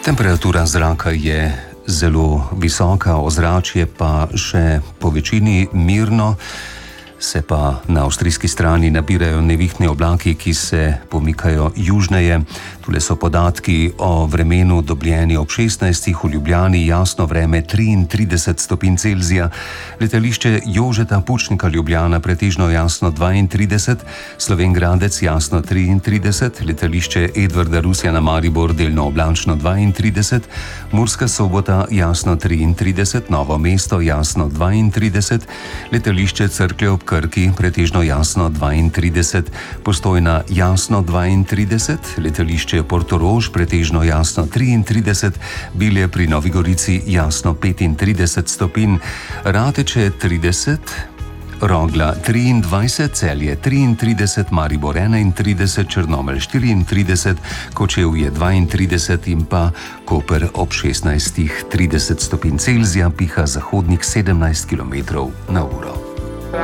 Temperatura zraka je zelo visoka, ozračje pa še po večini mirno, se pa na avstrijski strani nabirajo nevihtni oblaki, ki se pomikajo južneje. Tule so podatki o vremenu dobljeni ob 16. v Ljubljani, jasno vreme 33 stopinj Celzija, letališče Jožeta Pučnika Ljubljana pretežno jasno 32, Slovenj Gradec jasno 33, letališče Edvarda Rusjana Maribor delno oblačno 32, Murska Sobota jasno 33, Novo mesto jasno 32, letališče Cerklje ob Krki pretežno jasno 32, Postojna jasno 32, letališče Portorož pretežno jasno 33, Bilje pri Novi Gorici jasno 35 stopinj, Rateče 30, Rogla 23, Celje 33, Maribor 31, Črnomelj 34, Kočevje 32 in pa Koper ob 16. 30 stopinj Celzija, piha zahodnik 17 km/h.